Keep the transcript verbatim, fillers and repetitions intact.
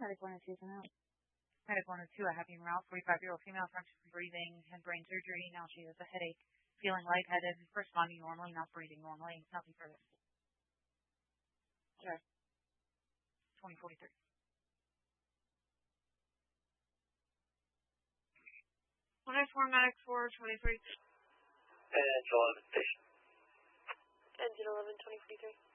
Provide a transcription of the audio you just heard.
Medic one oh two, can I help? Medic one oh two, a happy route, forty-five-year-old female, functional breathing, had brain surgery. Now she has a headache, feeling lightheaded, responding normally, not breathing normally, nothing further. Sure. twenty forty-three. one oh four, Medic four twenty-three. Engine eleven station. Engine eleven, twenty forty-three.